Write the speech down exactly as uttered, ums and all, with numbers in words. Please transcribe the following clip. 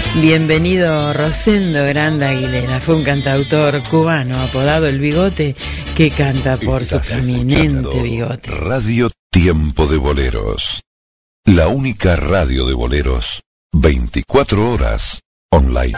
Bienvenido Rosendo Granda Aguilera, fue un cantautor cubano apodado El Bigote que canta por su eminente bigote. Radio Tiempo de Boleros, la única radio de boleros, veinticuatro horas online.